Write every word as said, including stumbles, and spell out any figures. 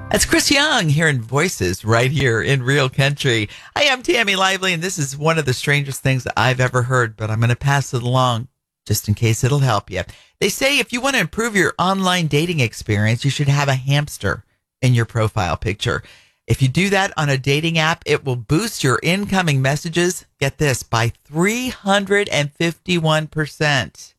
That's Chris Young hearing voices right here in Real Country. Hi, I'm Tammy Lively, and this is one of the strangest things that I've ever heard, but I'm going to pass it along just in case it'll help you. They say if you want to improve your online dating experience, you should have a hamster in your profile picture. If you do that on a dating app, it will boost your incoming messages, get this, by three hundred fifty-one percent.